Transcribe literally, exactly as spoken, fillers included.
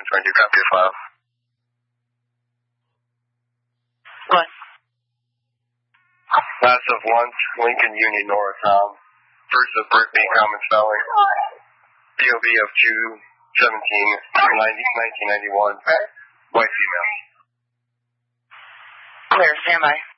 twenty-two, copy of file. What? Last of once, Lincoln Union Nora Tom. First of Brittany, common spelling. P O B of two seventeen, nineteen ninety-one. White female. Clear, stand by.